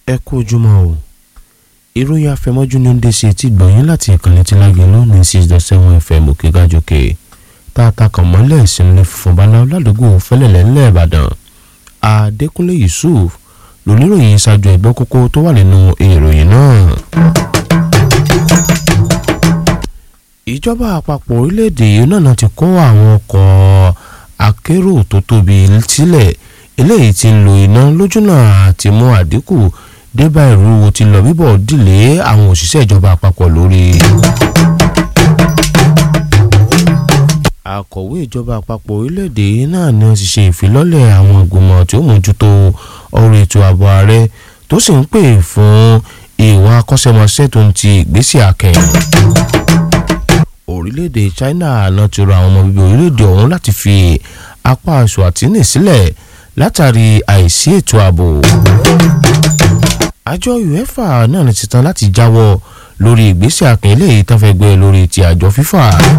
ẹ kú ojúmọ́ o ìròyìn afẹmọ́jú ní oúnjẹ sí etí gbọ̀nyìn láti ìkànnì tí lágẹ̀ lónìí 6.7 FM òkè gàjòkè tààtà kan mọ́lẹ̀ ìsinmi funfun báláwo ládùúgbò fẹ́lẹ̀lẹ̀ ńlẹ̀ Ìbàdàn Adékúnlé Yusuf lóníròyìn ṣáájú ẹ̀gbọ́n kókó tó wà nínú ìròyìn náà. ìjọba àpapọ̀ orílẹ̀-èdè náà ti kó àwọn ọkọ̀ akérò tó tóbi sílẹ̀ eléyìí tí ń lo iná lójúnà àti mú àdínkù débà ìrú ti lọ bíbọ̀ dìlé àwọn òṣìṣẹ́ ìjọba àpapọ̀ lórí. akọ̀wé ìjọba àpapọ̀ orílẹ̀-èdè náà ni wọ́n ti ṣe ìfilọ́lẹ̀ àwọn ìgbìmọ̀ tí ó mójútó ọ̀rọ̀ ètò ààbò ààrẹ tó sì ń pè fún ìwà akọ́ṣẹ́mọṣẹ́ tó ń ti ìgbésẹ̀ akẹ́yìn. orílẹ̀-èdè China náà ti rọ àwọn ọmọ bíbí orílẹ̀-èdè ọ̀hún láti fi apá Eswatini sílẹ̀ látàrí àìsí ètò ààbò. àjọ UEFA náà ní ti tán láti jáwọ́ lórí ìgbésẹ̀ àkànlé yìí tán fẹ́ gbé lórí ti àjọ FIFA.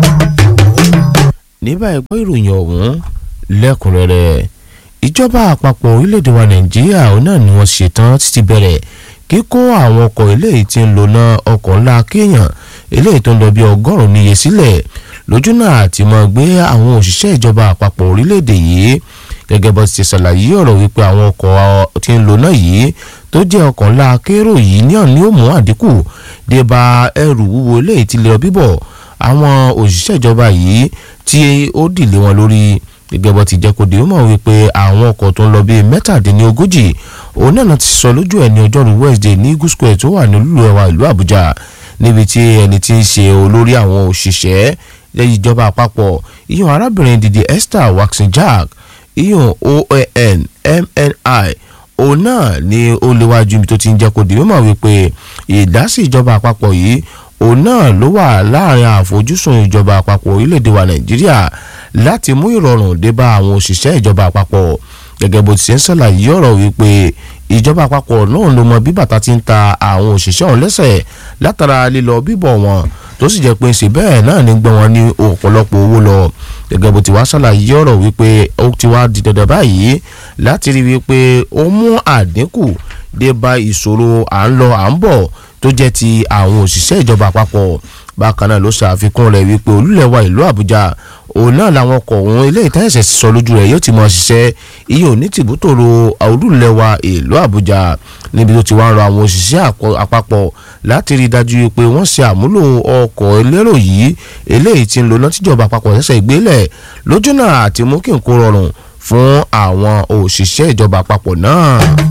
ní báyìí gbọ́ ìròyìn ọ̀hún lẹ́kùnrẹ́rẹ́ ìjọba àpapọ̀ orílẹ̀-èdè wa Nàìjíríà náà ni wọ́n ṣetán títí bẹ̀rẹ̀ kíkó àwọn ọkọ̀ eléyìí tí ń lò náà ọkọ̀ ńlá kéèyàn eléyìí tó ń lọ bí 100 níye sílẹ̀ lójúnà àti máa gbé àwọn òṣìṣẹ́ ìjọba àpapọ̀ orílẹ̀-èdè yìí gẹ́gẹ́ bó ti ṣàlàyé ọ̀rọ̀ wípé àwọn ọkọ̀ tí ń lò náà yìí tó jẹ́ ọkọ̀ ńlá akérò yìí ní ọ̀ní ó mú àdínkù dé bá ẹrù wúwo eléyìí tí lè lọ bíbọ̀ àwọn òṣìṣẹ́ ìjọba yìí tí ó dìlé wọn lórí gẹ́gẹ́ bó ti jẹ́ kó di mọ̀ wípé àwọn ọkọ̀ tó ń lọ bíi 37 òun náà ti sọ lójú ẹ̀ ní ọjọ́rú Wednesday ní Eagle Square tó wà ní olúlu ẹwà ìlú Àbújá níbi tí ẹni tí ń ṣe olórí àwọn òṣìṣẹ́ ìjọba àpapọ̀ ìyọ̀n arábìnrin Dìde Esther Waxin-Jack ìyọ̀n OAN MNI òun náà ni ó léwájú ibi tó ti ń jẹ́ kó di mọ̀ wípé ìdásí ìjọba àpapọ̀ yìí òun náà ló wà láàrin àfojúsùn ìjọba àpapọ̀ orílẹ̀-èdè wa Nàìjíríà láti mú ìrọ̀rùn dé bá àwọn òṣìṣẹ́ ìjọba àpapọ̀ gẹ́gẹ́ bó ti ṣe ń ṣàlàyé ọ̀rọ̀ wípé ìjọba àpapọ̀ náà ló mọ bí bàtà ti ń ta àwọn òṣìṣẹ́ ọ̀hún lẹ́sẹ̀ látara lílọ bíbọ̀ wọn tó sì jẹ́ pé ṣe bẹ́ẹ̀ náà ní gbọ́n wọn ní ọ̀pọ̀lọpọ̀ owó lọ gẹ́gẹ́ bó ti wá ṣàlàyé ọ̀rọ̀ wípé ó ti wá di dandan báyìí láti rí wípé ó mú àdínkù dé bá ìṣòro à ń lọ à ń bọ̀ tó jẹ́ ti àwọn òṣìṣẹ́ ìjọba àpapọ̀ bákan náà ló ṣàfikún rẹ̀ wípé olúlẹ̀wà ìlú Àbújá òun náà làwọn ọkọ̀ òun eléyìí tẹ́sẹ̀ sọ lójú rẹ̀ yóò ti mọ̀ ṣiṣẹ́ iye òní tìbútòrò olúlẹ̀wà ìlú Àbújá níbi tó ti wá ń rọ àwọn òṣìṣẹ́ àpapọ̀ láti rí i dájú pé wọ́n ṣe àmúlò ọkọ̀ elérò yìí eléyìí tí ń lò náà tíjọba àpapọ̀ ṣẹ̀ṣẹ̀ ìgbélẹ̀ lójúnà àti mú kí nǹkó rọrùn fún àwọn òṣìṣẹ́ ìjọba àpapọ̀ náà.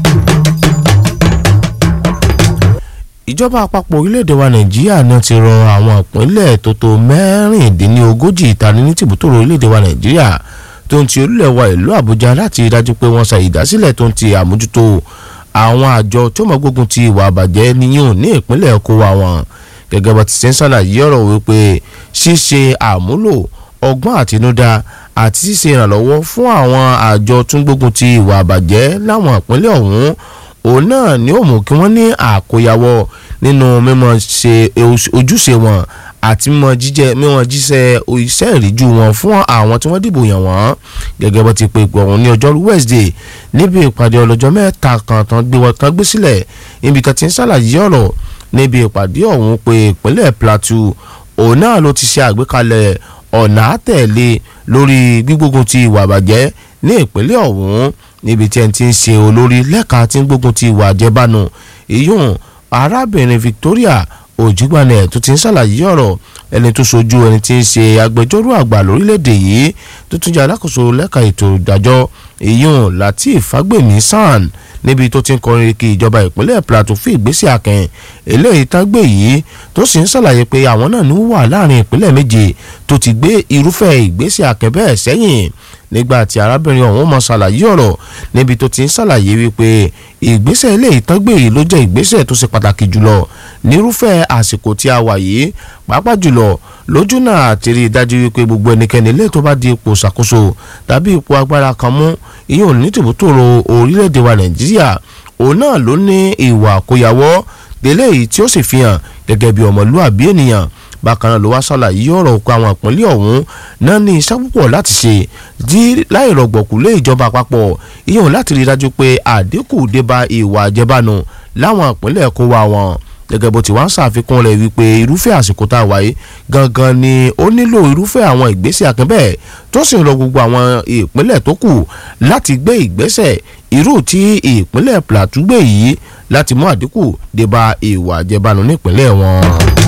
ìjọba àpapọ̀ orílẹ̀-èdè wa Nàìjíríà náà ti rọ àwọn ìpínlẹ̀ tó tó 36 ìtàní ní tìbútòrò orílẹ̀-èdè wa Nàìjíríà tó ń ti olúlẹ̀wà ìlú Àbújá láti rí dájú pé wọ́n ṣe ìdásílẹ̀ tó ń ti àmójútó àwọn àjọ tó mọ̀ gbógun ti ìwà àbàjẹ́ níyùn ní ìpínlẹ̀ kó wa wọn gẹ́gẹ́ bá ti ṣe ń ṣàlàyé ọ̀rọ̀ wípé ṣíṣe àmúlò ọgbọ́n àtinúdá àti ṣíṣe ìrànlọ́wọ́ fún àwọn àjọ tó ń gbógun ti ìwà àbàjẹ́ láwọn ìpínlẹ̀ ọ̀hún òun náà ni ó mú kí wọ́n ní àkóyawọ́ nínú mímọ̀ ṣe ojúṣe wọn àti mímọ̀ jíṣẹ́ iṣẹ́ ìríjú wọn fún àwọn tí wọ́n dìbò yàn wọ́n gẹ́gẹ́ bó ti pe ipò ọ̀hún ní ọjọ́rú Wednesday níbi ìpàdé ọlọ́jọ́ mẹ́ta kan tán gbé sílẹ̀ níbi kan tí ń ṣàlàyé ọ̀rọ̀ níbi ìpàdé ọ̀hún pé ìpínlẹ̀ Plateau òun náà ló ti ṣe àgbékalẹ̀ ọ̀nà àtẹ̀lé lórí gbígbógun ti ìwà àbàjẹ́ ní ìpínlẹ̀ ọ̀hún níbi tí ẹni tí ń ṣe olórí lẹ́ka tí ń gbógun ti ìwà àjẹbánu ìyún arábìnrin Victoria Ojúgbànẹ̀ tó ti ń ṣàlàyé ọ̀rọ̀ ẹni tó ṣojú ẹni tí ń ṣe agbẹjọ́rò àgbà lórílẹ̀‐èdè yìí tó tún jẹ́ alákòóso lẹ́ka ètò ìdájọ́ ìyún Lateef Fagbemi San níbi tó ti ń kọrin kí ìjọba ìpínlẹ̀ Plateau fún ìgbésẹ̀ akẹ́yìn eléyìí tágbé yìí tó sì ń ṣàlàyé pé àwọn náà ní wà láàrin ìpínlẹ̀ méje tó ti gbé irúfẹ́ ìgbésẹ̀ akẹ́ bẹ́ẹ̀ sẹ́yìn nígbà tí arábìnrin ọ̀hún mọ̀ ṣàlàyé ọ̀rọ̀ níbi tó ti ń ṣàlàyé wípé ìgbésẹ̀ eléyìí tágbé yìí ló jẹ́ ìgbésẹ̀ tó ṣe pàtàkì jùlọ nírúfẹ́ àsìkò tí a wà yìí pàápàá jùlọ lójú náà àti rí i dájú wípé gbogbo ẹnikẹ́ni lè tó bá di ipò ṣàkóso tàbí ipò agbára kan mú ìyẹn ò ní tìbútòrò orílẹ̀-èdè wa Nàìjíríà òun náà ló ní ìwà àkóyawọ́ délé yìí tí ó sì fi hàn gẹ́gẹ́ bí ọmọlúàbí ènìyàn bákan náà ló wá ṣàlàyé ọ̀rọ̀ òkú àwọn ìpínlẹ̀ ọ̀hún náà ní iṣẹ́ púpọ̀ láti ṣe dí láì rọ̀gbọ̀kú lé ìjọba àpapọ̀ ìyẹn láti rí i dájú pé àdínkù dé bá ìwà àjẹbánu láwọn ìpínlẹ̀ kó wa wọn gẹ́gẹ́ bó ti wá ń ṣàfikún rẹ̀ wípé irúfẹ́ àsìkò tá a wáyé gangan ni ó nílò irúfẹ́ àwọn ìgbésẹ̀ àkànbẹ̀ tó sì ń rọ gbogbo àwọn ìpínlẹ̀ tó kù láti gbé ìgbésẹ̀ irú tí ìpínlẹ̀ Plateau gbé yìí láti mú àdínkù dé bá ìwà àjẹbánu nípínlẹ̀ wọn.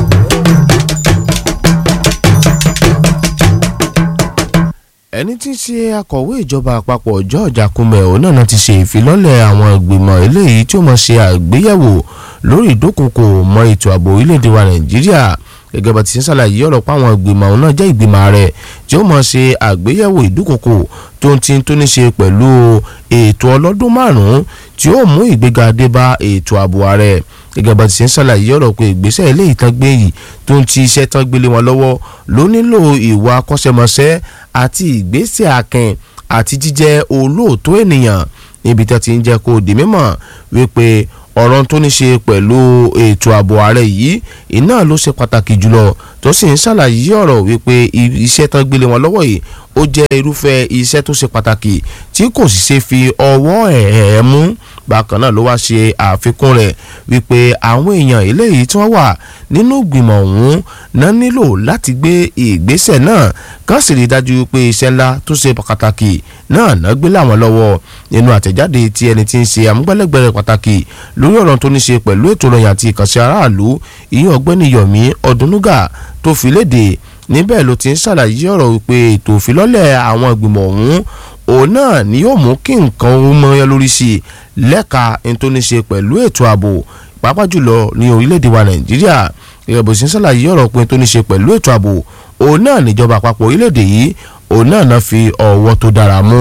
ẹni tí ń ṣe akọ̀wé ìjọba àpapọ̀ George Akume náà ti ṣe ìfilọ́lẹ̀ àwọn ìgbìmọ̀ eléyìí tí ó mọ̀ ṣe àgbéyẹ̀wò lórí ìdókòkò mọ́ ètò ààbò orílẹ̀-èdè wa Nàìjíríà gẹ́gẹ́ bá ti ń ṣàlàyé ọ̀rọ̀ páwọn ìgbìmọ̀ náà jẹ́ ìgbìmọ̀ ààrẹ tí ó mọ̀ ṣe àgbéyẹ̀wò ìdókòkò tó ní ṣe pẹ̀lú ètò ọlọ́dún márùn-ún tí ó mú ìgbéga dé bá ètò ààbò ààrẹ gẹ́gẹ́ bá ti ń ṣàlàyé ọ̀rọ̀ pé ìgbésẹ̀ eléyìí tán gbé yìí tó ń ti iṣẹ́ tán gbélé wọn lọ́wọ́ ló nílò ìwà akọ́ṣẹ́mọṣẹ́ àti ìgbésẹ̀ akin àti jíjẹ́ olóòótọ́ ènìyàn níbi tí a ti ń jẹ́ kó di mímọ̀ wípé ọ̀rọ̀ tó ní ṣe pẹ̀lú ètò ààbò ààrẹ yìí iná ló ṣe pàtàkì jùlọ tó sì ń ṣàlàyé ọ̀rọ̀ wípé iṣẹ́ tán gbélé wọn lọ́wọ́ yìí ó jẹ́ irúfẹ́ iṣẹ́ tó ṣe pàtàkì tí kò sì ṣe fi ọwọ́ ẹ̀ mú bákan náà ló wá ṣe àfikún rẹ̀ wípé àwọn èèyàn eléyìí tí wọ́n wà nínú ìgbìmọ̀ ọ̀hún náà nílò láti gbé ìgbésẹ̀ náà kán sì rí i dájú pé iṣẹ́ ńlá tó ṣe pàtàkì náà gbé láwọn lọ́wọ́ nínú àtẹ̀jáde tí ẹni tí ń ṣe àmúgbálẹ́gbẹ̀rẹ̀ pàtàkì lórí ọ̀rọ̀ tó ní ṣe pẹ̀lú ètò ìròyìn àti ìkànsí aráàlú ìyẹn ọ̀gbẹ́ni Yomi Ọdúnúgà tó fi léde níbẹ̀ ló ti ń ṣàlàyé ọ̀rọ̀ wípé ètò ìfilọ́lẹ̀ àwọn ìgbìmọ̀ ọ̀hún òun náà ni yóò mú kí nǹkan ó mọ́yán lórí sí i lẹ́ka tó ní ṣe pẹ̀lú ètò ààbò pàápàá jùlọ ní orílẹ̀-èdè wa Nàìjíríà gẹ́gẹ́ bó ṣe ń ṣàlàyé ọ̀rọ̀ pé tó ní ṣe pẹ̀lú ètò ààbò òun náà níjọba àpapọ̀ orílẹ̀-èdè yìí òun náà fi ọwọ́ tó dára mú.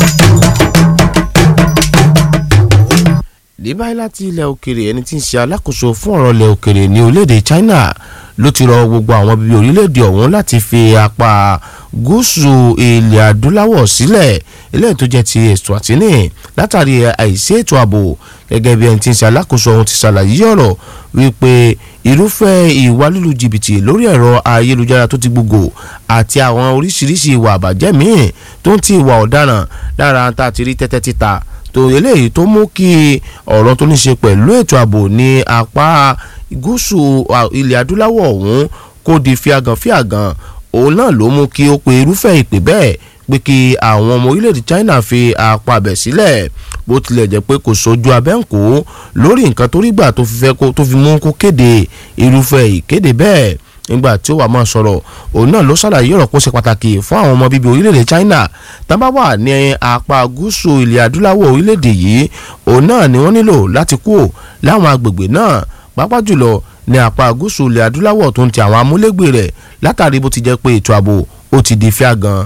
ní báyìí láti ilẹ̀ òkèrè ẹni tí ń ṣe alákòóso fún ọ̀rọ̀ ilẹ̀ òkèrè ní orílẹ̀-èdè China ló ti rọ gbogbo àwọn bíbí orílẹ̀-èdè ọ̀hún láti fi apá gúúsù ilẹ̀ adúláwọ̀ sílẹ̀ eléyìí tó jẹ́ ti Eswatini látàrí àìsí ètò ààbò gẹ́gẹ́ bí ẹni tí ń ṣe alákòóso ọ̀hún ti ṣàlàyé ọ̀rọ̀ wípé irúfẹ́ ìwà lílu jìbìtì lórí ẹ̀rọ ayélujára tó ti gbogbo àti àwọn oríṣiríṣi ìwà àbàjẹ́ míì tó ń ti ìwà ọ̀daràn lára tá a ti rí tẹ́tẹ́ títa tó eléyìí tó mú kí ọ̀rọ̀ tó ní ṣe pẹ̀lú ètò ààbò ní apá gúúsù ilẹ̀ adúláwọ̀ ọ̀hún kó di fíagàn òun náà ló mú kí ó pe irúfẹ́ ìpè bẹ́ẹ̀ pé kí àwọn ọmọ orílẹ̀-èdè China fi apá abẹ̀ sílẹ̀ bó tilẹ̀ jẹ́ pé kò sojú abẹ́ǹkó lórí nǹkan tó rí gbà tó fi mú kó kéde irúfẹ́ ìkéde bẹ́ẹ̀ nígbà tí ó wà máa sọ̀rọ̀ òun náà ló ṣàlàyé ọ̀rọ̀ kó ṣe pàtàkì fún àwọn ọmọ bíbí orílẹ̀-èdè China tán bá wà ní apá gúúsù ilẹ̀ adúláwọ̀ orílẹ̀-èdè yìí òun náà ni wọ́n nílò láti kúrò láwọn agbègbè náà pàápàá jùlọ ní apá gúúsù ilẹ̀ adúláwọ̀ tó ń ti àwọn amúlégbè rẹ̀ látàrí bó ti jẹ́ pé ètò ààbò ó ti di fíàgàn.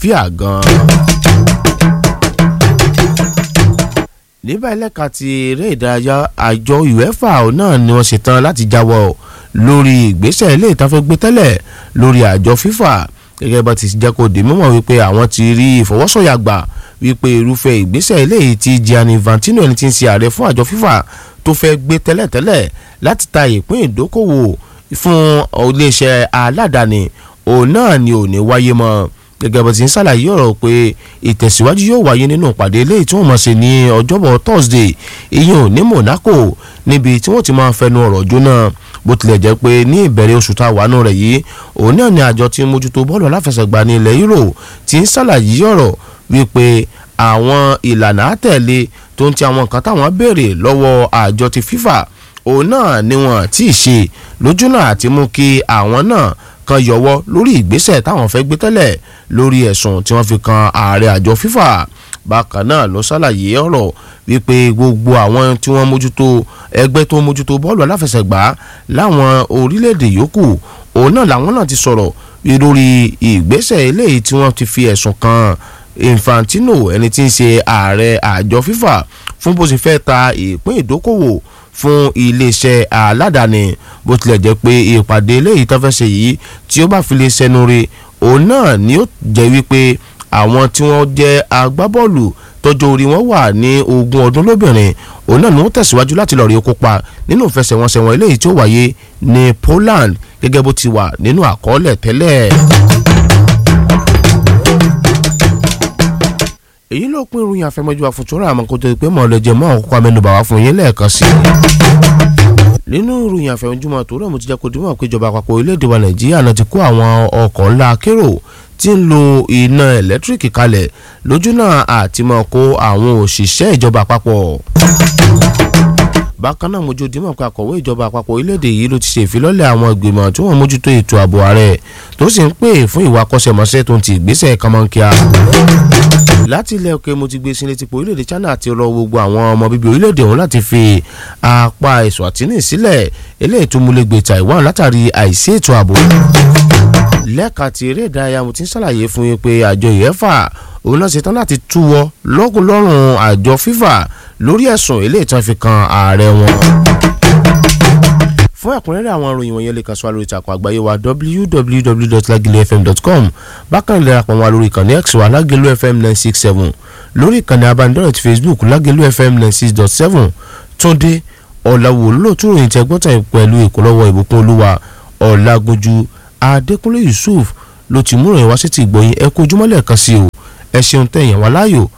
níbà ẹlẹ́ka ti eré ìdárayá àjọ UEFA náà ni wọ́n ṣetán láti jáwọ́ lórí ìgbésẹ̀ ilé ìtafẹ́ gbé tẹ́lẹ̀ lórí àjọ FIFA gẹ́gẹ́ bá ti jẹ́ kó di mímọ̀ wípé àwọn ti rí ìfọwọ́sọ̀yà gbà wípé irúfẹ́ ìgbésẹ̀ ilé yìí ti Gianni Infantino ẹni tí ń ṣe ààrẹ fún àjọ FIFA tó fẹ́ gbé tẹ́lẹ̀tẹ́lẹ̀ láti ta ìpín ìdókòwò fún iléeṣẹ́ aládàáni òun náà ni ò ní wáyé mọ́ gẹ́gẹ́ bó ti ń ṣàlàyé ọ̀rọ̀ pé ìtẹ̀síwájú yóò wáyé nínú ìpàdé eléyìí tí wọ́n máa ṣe ní ọjọ́bọ̀ Thursday ìyẹn ní Monaco níbi tí wọ́n ti máa fẹnu ọ̀rọ̀ jóná bó tilẹ̀ jẹ́ pé ní ìbẹ̀rẹ̀ oṣù tá a wà nù rẹ̀ yìí òun náà ni àjọ tí ń mójútó bọ́ọ̀lù aláfẹsẹ̀gbá ní ilẹ̀ Euro ti ń ṣàlàyé ọ̀rọ̀ wípé àwọn ìlànà àtẹ̀lé tó ń ti àwọn nǹkan táwọn béèrè lọ́wọ́ àjọ ti FIFA òun náà ni wọ́n ti ṣe lójúnà àti mú kí àwọn náà kan yọwọ́ lórí ìgbésẹ̀ táwọn fẹ́ gbé tẹ́lẹ̀ lórí ẹ̀sùn tí wọ́n fi kan ààrẹ àjọ FIFA bákan náà ló ṣàlàyé ọ̀rọ̀ wípé gbogbo àwọn tí wọ́n mójútó ẹgbẹ́ tó mójútó bọ́ọ̀lù aláfẹsẹ̀gbá láwọn orílẹ̀-èdè yòókù òun náà làwọn náà ti sọ̀rọ̀ lórí ìgbésẹ̀ eléyìí tí wọ́n ti fi ẹ̀sùn kan Infantino ẹni tí ń ṣe ààrẹ àjọ FIFA fún bó ṣe fẹ́ ta ìpín ìdókòwò fún iléeṣẹ́ aládàáni bó tilẹ̀ jẹ́ pé ìpàdé eléyìí tó fẹ́ ṣe yìí tí ó bá fi lè ṣẹnu re òun náà ni ó jẹ́ wípé àwọn tí wọ́n jẹ́ agbábọ́ọ̀lù tọ́jọ́ orí wọn wà ní 20 ọdún lóbìnrin òun náà ni wọ́n tẹ̀síwájú láti lọ rí kópa nínú ìfẹsẹ̀wọnsẹ̀ wọn eléyìí tí ó wáyé ní Poland gẹ́gẹ́ bó ti wà nínú àkọọ́lẹ̀ tẹ́lẹ̀. èyí ló pín ìròyìn àfẹmọ́júwà fún tóra àmọ́ kó tó di pé mọ̀ọ́lẹ́jẹ̀ mọ́ ọ̀kọ́ amẹ́nubà wá fún yín lẹ́ẹ̀kan sí i. nínú ìròyìn àfẹmọ́júmọ́ tó rẹ̀ mo ti jẹ́ kó dìmọ̀ pé ìjọba àpapọ̀ orílẹ̀-èdè wa Nàìjíríà náà ti kó àwọn ọkọ̀ ńlá akérò tí ń lo iná ẹ̀lẹ́tíríkì kalẹ̀ lójúnà àti máa kó àwọn òṣìṣẹ́ ìjọba àpapọ̀. bákan náà mojú dímọ̀ pé akọ̀wé ìjọba àpapọ̀ orílẹ̀-èdè yìí ló ti ṣe ìfilọ́lẹ̀ àwọn ìgbìmọ̀ tí wọ́n mójútó ètò ààbò ààrẹ tó sì ń pè fún ìwà akọ́ṣẹ́mọṣẹ́ tó ń ti ìgbésẹ̀ kọ́mọ́nkíá. láti ilẹ̀ òkè mo ti gbé sí létí pé orílẹ̀-èdè China ti rọ gbogbo àwọn ọmọ bíbí orílẹ̀-èdè ọ̀hún láti fi apá Eswatini sílẹ̀ eléyìí tó múlẹ̀ gbé Taiwan látàrí àìsí ètò ààbò. lẹ́ka ti eré ìdárayá mo ti ń ṣàlàyé fún yín pé àjọ UEFA òun náà ṣetán láti túwọ́ lọ́rùn àjọ FIFA lórí ẹ̀sùn eléyìí tí wọ́n fi kan ààrẹ wọn. fún ẹ̀kúnrẹ́rẹ́ àwọn ìròyìn wọ̀nyẹn lè kàn sí wa lórí ìtàkùn àgbáyé wa www.lagilefm.com bákan lè darapọ̀ wá lórí ìkànnì X wa Lagelu FM 967 lórí ìkànnì abánidọ́rẹ̀ ti Facebook Lagelu FM 96.7 Túndé Ọ̀làwò lóòtú ròyìn tẹ́gbọ́tà pẹ̀lú ìkọlọ́wọ́ ìbùkún olúwa Ọ̀làgójú Adékúnlé Yusuf ló ti mú ìròyìn wá sí ti ìgbọ̀yìn ẹ kú ojúmọ́ lẹ́ẹ̀kan sí o ẹ ṣeun tẹ̀yìn wá láàyò